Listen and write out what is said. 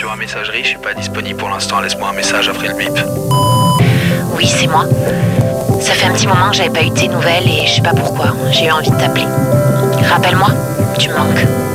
bonjour à messagerie, je suis pas disponible pour l'instant, laisse-moi un message après le bip. Oui, c'est moi. Ça fait un petit moment que j'avais pas eu de tes nouvelles et je sais pas pourquoi, j'ai eu envie de t'appeler. Rappelle-moi, tu me manques.